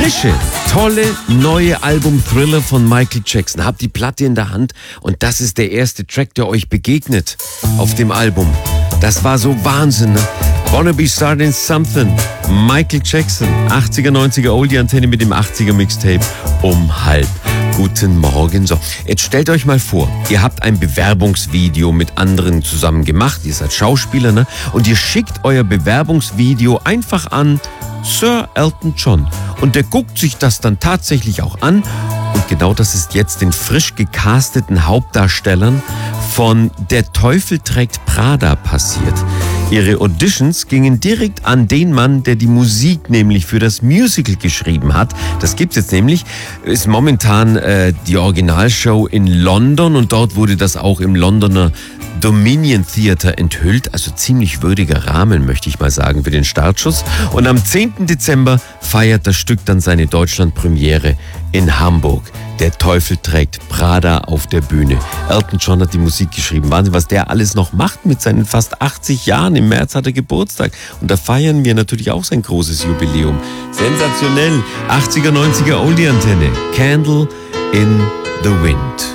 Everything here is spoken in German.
frische, tolle, neue Album Thriller von Michael Jackson. Habt die Platte in der Hand und das ist der erste Track, der euch begegnet auf dem Album. Das war so Wahnsinn, ne? Wanna Be Starting Something. Michael Jackson, 80er, 90er Oldie-Antenne mit dem 80er Mixtape um halb. Guten Morgen. So, jetzt stellt euch mal vor, ihr habt ein Bewerbungsvideo mit anderen zusammen gemacht. Ihr seid Schauspieler, ne? Und ihr schickt euer Bewerbungsvideo einfach an Sir Elton John. Und der guckt sich das dann tatsächlich auch an. Und genau das ist jetzt den frisch gecasteten Hauptdarstellern von Der Teufel trägt Prada passiert. Ihre Auditions gingen direkt an den Mann, der die Musik nämlich für das Musical geschrieben hat. Das gibt's jetzt nämlich, ist momentan die Originalshow in London und dort wurde das auch im Londoner Dominion Theatre enthüllt, also ziemlich würdiger Rahmen, möchte ich mal sagen, für den Startschuss. Und am 10. Dezember feiert das Stück dann seine Deutschlandpremiere in Hamburg. Der Teufel trägt Prada auf der Bühne. Elton John hat die Musik geschrieben. Wahnsinn, was der alles noch macht mit seinen fast 80 Jahren. Im März hat er Geburtstag. Und da feiern wir natürlich auch sein großes Jubiläum. Sensationell. 80er, 90er Oldie-Antenne. Candle in the Wind.